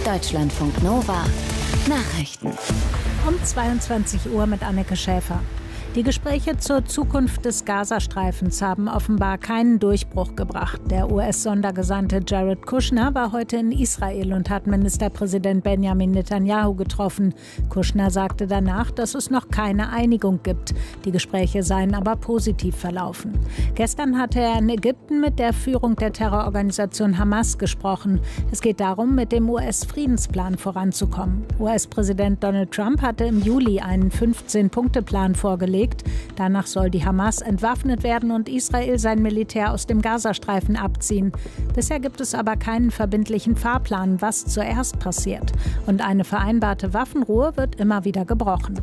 Deutschlandfunk Nova Nachrichten. Um 22 Uhr mit Anneke Schäfer. Die Gespräche zur Zukunft des Gazastreifens haben offenbar keinen Durchbruch gebracht. Der US-Sondergesandte Jared Kushner war heute in Israel und hat Ministerpräsident Benjamin Netanyahu getroffen. Kushner sagte danach, dass es noch keine Einigung gibt. Die Gespräche seien aber positiv verlaufen. Gestern hatte er in Ägypten mit der Führung der Terrororganisation Hamas gesprochen. Es geht darum, mit dem US-Friedensplan voranzukommen. US-Präsident Donald Trump hatte im Juli einen 15-Punkte-Plan vorgelegt. Danach soll die Hamas entwaffnet werden und Israel sein Militär aus dem Gazastreifen abziehen. Bisher gibt es aber keinen verbindlichen Fahrplan, was zuerst passiert. Und eine vereinbarte Waffenruhe wird immer wieder gebrochen.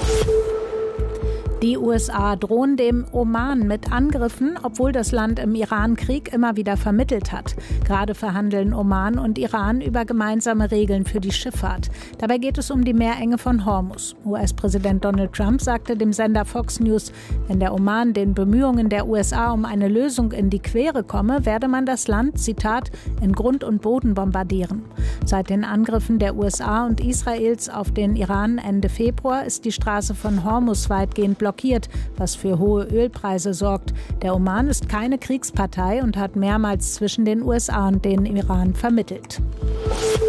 Die USA drohen dem Oman mit Angriffen, obwohl das Land im Iran-Krieg immer wieder vermittelt hat. Gerade verhandeln Oman und Iran über gemeinsame Regeln für die Schifffahrt. Dabei geht es um die Meerenge von Hormuz. US-Präsident Donald Trump sagte dem Sender Fox News, wenn der Oman den Bemühungen der USA um eine Lösung in die Quere komme, werde man das Land, Zitat, in Grund und Boden bombardieren. Seit den Angriffen der USA und Israels auf den Iran Ende Februar ist die Straße von Hormuz weitgehend blockiert, was für hohe Ölpreise sorgt. Der Oman ist keine Kriegspartei und hat mehrmals zwischen den USA und den Iran vermittelt.